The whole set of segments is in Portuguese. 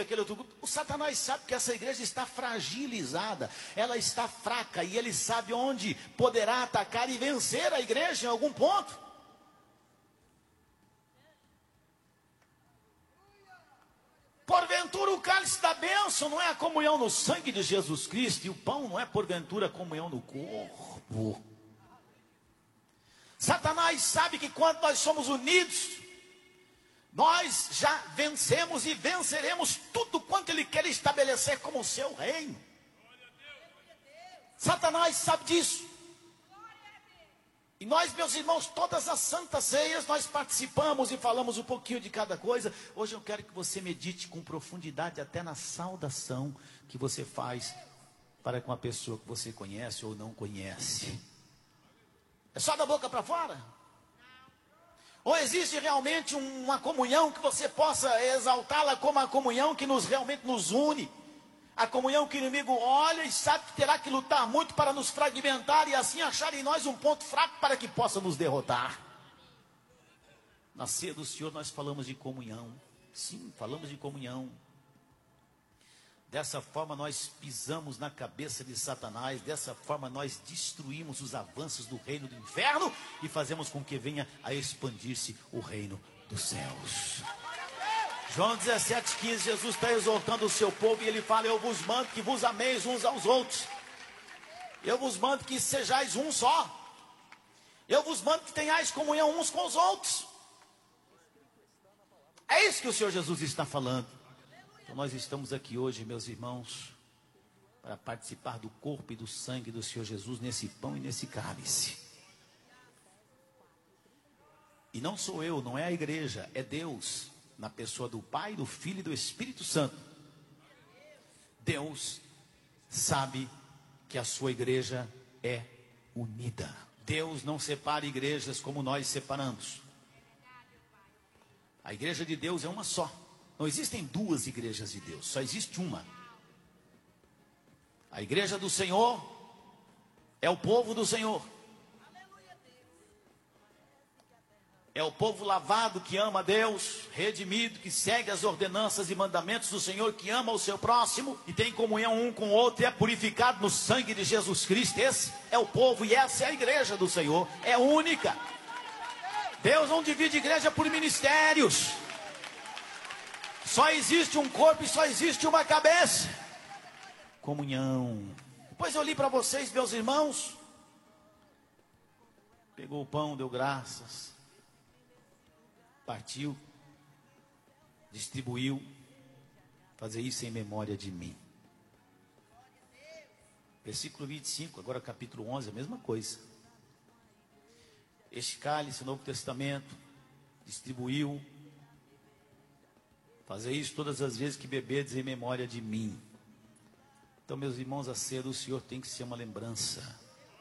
daquele outro grupo. O Satanás sabe que essa igreja está fragilizada, ela está fraca, e ele sabe onde poderá atacar e vencer a igreja em algum ponto. Porventura o cálice da bênção não é a comunhão no sangue de Jesus Cristo, e o pão não é porventura a comunhão no corpo. Satanás sabe que quando nós somos unidos, nós já vencemos e venceremos tudo quanto ele quer estabelecer como o seu reino. Satanás sabe disso. E nós, meus irmãos, todas as santas ceias, nós participamos e falamos um pouquinho de cada coisa. Hoje eu quero que você medite com profundidade até na saudação que você faz para com a pessoa que você conhece ou não conhece. É só da boca para fora? Ou existe realmente uma comunhão que você possa exaltá-la como a comunhão que realmente nos une? A comunhão que o inimigo olha e sabe que terá que lutar muito para nos fragmentar e assim achar em nós um ponto fraco para que possa nos derrotar. Na ceia do Senhor nós falamos de comunhão. Sim, falamos de comunhão. Dessa forma nós pisamos na cabeça de Satanás. Dessa forma nós destruímos os avanços do reino do inferno e fazemos com que venha a expandir-se o reino dos céus. João 17,15, Jesus está exortando o seu povo e ele fala: eu vos mando que vos ameis uns aos outros. Eu vos mando que sejais um só. Eu vos mando que tenhais comunhão uns com os outros. É isso que o Senhor Jesus está falando. Então nós estamos aqui hoje, meus irmãos, para participar do corpo e do sangue do Senhor Jesus nesse pão e nesse cálice. E não sou eu, não é a igreja, é Deus, na pessoa do Pai, do Filho e do Espírito Santo. Deus sabe que a sua igreja é unida. Deus não separa igrejas como nós separamos. A igreja de Deus é uma só. Não existem duas igrejas de Deus, só existe uma. A igreja do Senhor é o povo do Senhor. É o povo lavado que ama a Deus, redimido, que segue as ordenanças e mandamentos do Senhor, que ama o seu próximo e tem comunhão um com o outro e é purificado no sangue de Jesus Cristo. Esse é o povo e essa é a igreja do Senhor, é única. Deus não divide igreja por ministérios. Só existe um corpo e só existe uma cabeça. Comunhão. Depois eu li para vocês, meus irmãos. Pegou o pão, deu graças, partiu, distribuiu. Fazer isso em memória de mim. Versículo 25, agora capítulo 11, a mesma coisa. Este cálice, Novo Testamento, distribuiu. Fazer isso todas as vezes que beberdes em memória de mim. Então, meus irmãos, a ceia do Senhor tem que ser uma lembrança.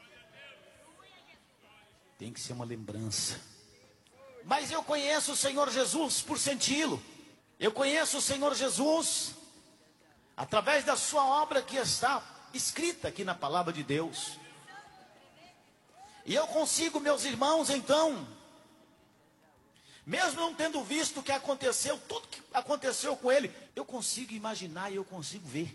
Tem que ser uma lembrança. Mas eu conheço o Senhor Jesus por senti-lo. Eu conheço o Senhor Jesus através da sua obra que está escrita aqui na palavra de Deus. E eu consigo, meus irmãos, então, mesmo não tendo visto o que aconteceu, tudo que aconteceu com ele, eu consigo imaginar e eu consigo ver.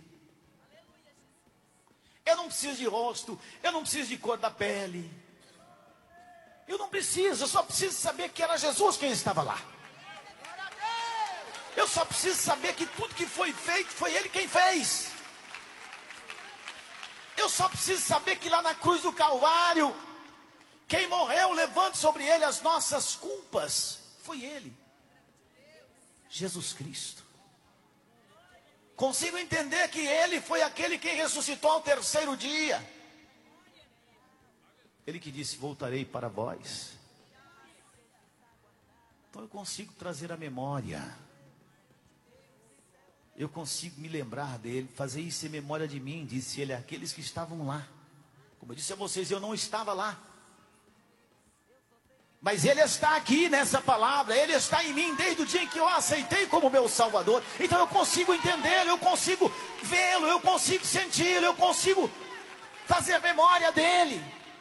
Eu não preciso de rosto, eu não preciso de cor da pele. Eu não preciso, eu só preciso saber que era Jesus quem estava lá. Eu só preciso saber que tudo que foi feito, foi Ele quem fez. Eu só preciso saber que lá na cruz do Calvário, quem morreu levando sobre Ele as nossas culpas, foi Ele, Jesus Cristo. Consigo entender que Ele foi aquele que ressuscitou ao terceiro dia. Ele que disse: voltarei para vós. Então eu consigo trazer a memória. Eu consigo me lembrar dele, fazer isso em memória de mim, disse ele, aqueles que estavam lá. Como eu disse a vocês, eu não estava lá. Mas Ele está aqui nessa palavra, Ele está em mim desde o dia em que eu aceitei como meu Salvador. Então eu consigo entendê-lo, eu consigo vê-lo, eu consigo senti-lo, eu consigo fazer memória dEle.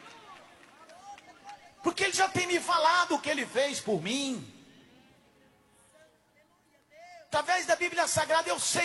Porque Ele já tem me falado o que Ele fez por mim. Através da Bíblia Sagrada eu sei